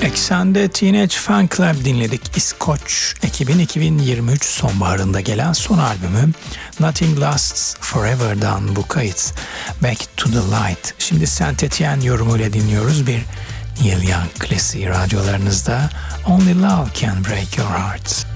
Eksende Teenage Fan Club dinledik. İskoç ekibin 2023 sonbaharında gelen son albümü Nothing Lasts Forever'dan bu kayıt Back to the Light. Şimdi Saint Etienne yorumuyla dinliyoruz bir Neil Young klasiği radyolarınızda. Only Love Can Break Your Heart.